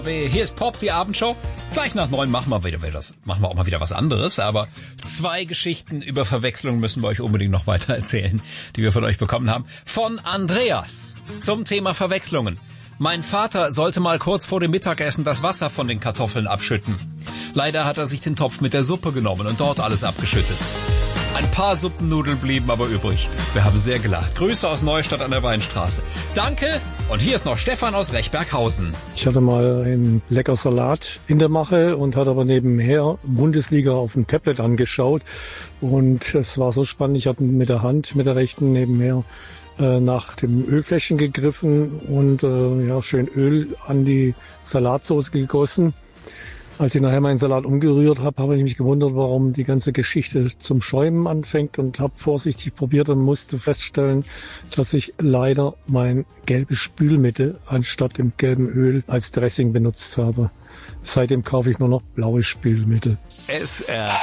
Hier ist Pop, die Abendshow. Gleich nach 9 machen wir auch mal wieder was anderes. Aber 2 Geschichten über Verwechslung müssen wir euch unbedingt noch weiter erzählen, die wir von euch bekommen haben. Von Andreas zum Thema Verwechslungen. Mein Vater sollte mal kurz vor dem Mittagessen das Wasser von den Kartoffeln abschütten. Leider hat er sich den Topf mit der Suppe genommen und dort alles abgeschüttet. Ein paar Suppennudeln blieben aber übrig. Wir haben sehr gelacht. Grüße aus Neustadt an der Weinstraße. Danke. Und hier ist noch Stefan aus Rechberghausen. Ich hatte mal einen lecker Salat in der Mache und hatte aber nebenher Bundesliga auf dem Tablet angeschaut. Und es war so spannend, ich habe mit der Hand, mit der rechten nebenher nach dem Ölfläschchen gegriffen und schön Öl an die Salatsauce gegossen. Als ich nachher meinen Salat umgerührt habe, habe ich mich gewundert, warum die ganze Geschichte zum Schäumen anfängt und habe vorsichtig probiert und musste feststellen, dass ich leider mein gelbes Spülmittel anstatt dem gelben Öl als Dressing benutzt habe. Seitdem kaufe ich nur noch blaues Spülmittel. SR